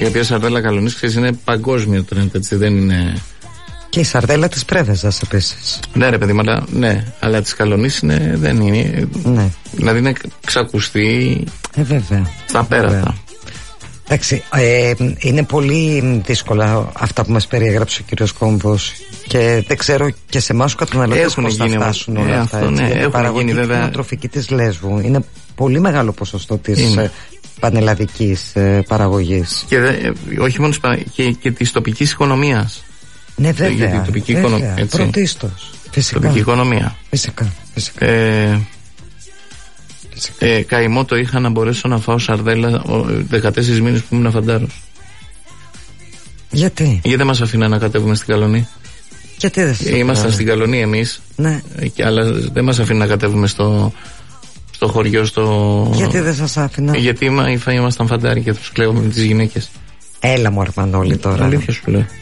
Η οποία σαρδέλα καλονής, ξέρεις, είναι παγκόσμιο τρέντ, έτσι, δεν είναι. Και η σαρδέλα της Πρέβεζας επίσης. Ναι, ρε παιδί, αλλά της καλονής δεν είναι. Ναι. Δηλαδή είναι ξακουστή. Βέβαια. Στα πέρατα. Εντάξει, είναι πολύ δύσκολα αυτά που μας περιέγραψε ο κύριος Κόμβος και δεν ξέρω και σε εμάς τους καταναλωτές πώς θα φτάσουν όλα αυτά. Αυτό, ναι, η παραγωγή και κτηνοτροφική της Λέσβου είναι πολύ μεγάλο ποσοστό της πανελλαδικής παραγωγής. Και όχι μόνο και της τοπικής οικονομίας. Ναι, βέβαια. Για την τοπική οικονομία. Πρωτίστως. Φυσικά. Τοπική οικονομία. Φυσικά. Καημό το είχα να μπορέσω να φάω σαρδέλα 14 μήνες που ήμουν φαντάρος. Γιατί? Γιατί δεν μας αφήναν να κατέβουμε στην Καλονή. Γιατί δεν σας ήμασταν στην Καλονή εμείς, ναι. Αλλά δεν μας αφήναν να κατέβουμε στο χωριό. Γιατί δεν σας άφηνα? Γιατί ήμασταν φαντάροι και τους κλαίουμε με τις γυναίκες. Έλα μου Αρμανόλη τώρα. Αλήθεια σου λέω.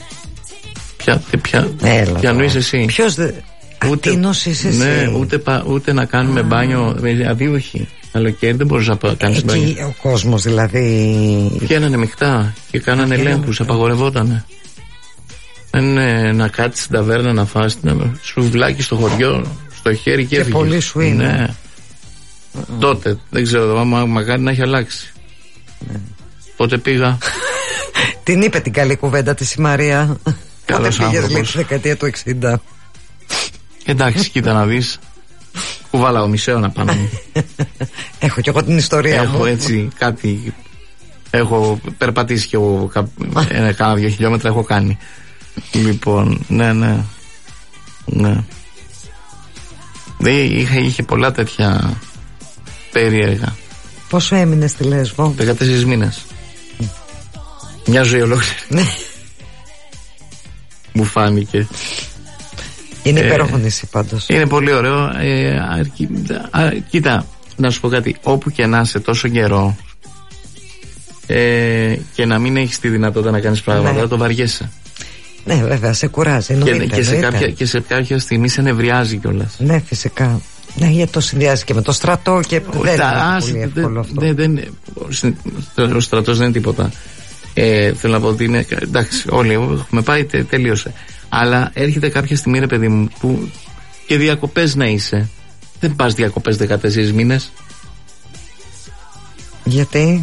Ποια νοείς εσύ? Ποιος Ατίνος είσαι εσύ? Ναι, ούτε να κάνουμε μπάνιο. Δηλαδή όχι. Καλοκαίρι δεν μπορείς να κάνεις μπάνιο. Εκεί ο κόσμος δηλαδή. Βγαίνανε μειχτά και κάνανε ελέγχους, απαγορευότανε. Να κάτσεις στην ταβέρνα να φας σουβλάκι στο χωριό, στο χέρι και έφυγες. Και πολύ σου είναι. Ναι. Τότε, δεν ξέρω, μακάρι να έχει αλλάξει. Πότε πήγα. Την είπε την καλή κουβέντα της η Μαρία. Πότε πήγες λίγο στη δεκαετία του 60? Εντάξει, κοίτα να δεις. Κουβάλα ο Μισέωνα πάνω μου. Έχω κι εγώ την ιστορία μου. Έχω έτσι κάτι. Έχω περπατήσει κι εγώ κάνα 2 χιλιόμετρα έχω κάνει. Λοιπόν, ναι. Είχε πολλά τέτοια περίεργα. Πόσο έμεινε στη Λέσβο? 14 μήνες. Μια ζωή ολόκληρη. Μου φάνηκε. Είναι υπέροχο νησί πάντως. Είναι πολύ ωραίο. Κοίτα, να σου πω κάτι. Όπου και να είσαι τόσο καιρό και να μην έχεις τη δυνατότητα να κάνεις πράγματα, το βαριέσαι. Ναι, βέβαια, σε κουράζει. Και σε κάποια στιγμή σε νευριάζει κιόλας. Ναι, φυσικά. Ναι, γιατί το συνδυάζει και με το στρατό και δεν είναι πολύ εύκολο αυτό. Ο στρατός δεν είναι τίποτα. Θέλω να πω ότι είναι. Εντάξει, όλοι έχουμε πάει, τελείωσε. Αλλά έρχεται κάποια στιγμή, ρε παιδί μου, που και διακοπές να είσαι. Δεν πας διακοπές 14 μήνες. Γιατί?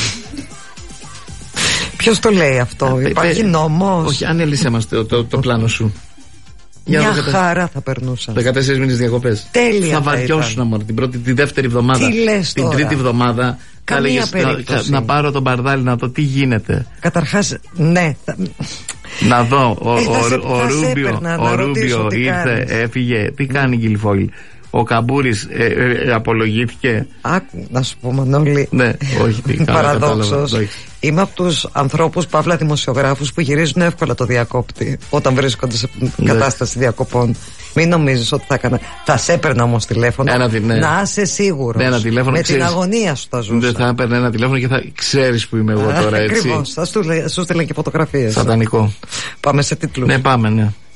Ποιος το λέει αυτό? Υπάρχει νόμος? Όχι, ανέλησε μας το πλάνο σου. Μια χαρά θα περνούσαν. 14 μήνες διακοπές. Τέλεια. Θα βαριώσουν μόνο την πρώτη, τη δεύτερη εβδομάδα. Τι λες την τώρα? Τρίτη εβδομάδα. Καμία περίπτωση. Να πάρω τον Μπαρδάλη να δω τι γίνεται. Καταρχάς, ναι. Να δω. Ο Ρούμπιο ήρθε, έφυγε. Τι κάνει η Γκυλφόγλη? Ο Καμπούρης απολογήθηκε. Άκου, να σου πω, Μανώλη. Ναι, όχι, τι κάνω. Παραδόξως. Είμαι από τους ανθρώπους, παύλα δημοσιογράφους, που γυρίζουν εύκολα το διακόπτη όταν βρίσκονται σε κατάσταση διακοπών. Μην νομίζεις ότι θα έκανα. Θα σε έπαιρνα όμως τηλέφωνο. Να είσαι σίγουρος. Με την αγωνία σου θα ζούσα. Δεν θα έπαιρνα ένα τηλέφωνο και θα ξέρεις που είμαι εγώ τώρα, έτσι. Ακριβώς. Θα σου στείλα και φωτογραφίες. Σατανικό. Πάμε σε τίτλους. Ναι, πάμε, ναι.